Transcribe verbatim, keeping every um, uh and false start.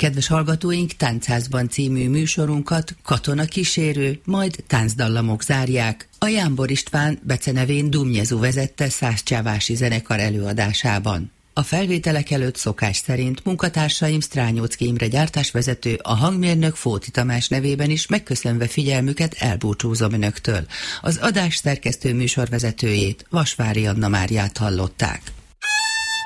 Kedves hallgatóink, Táncházban című műsorunkat katonakísérő, majd táncdallamok zárják a Jámbor István becenevén Dumjezu vezette Szászcsávási zenekar előadásában. A felvételek előtt szokás szerint munkatársaim Strányóczky Imre gyártásvezető, a hangmérnök Fóti Tamás nevében is megköszönve figyelmüket elbúcsúzom önöktől. Az adás szerkesztő műsorvezetőjét, Vasvári Anna Máriát hallották.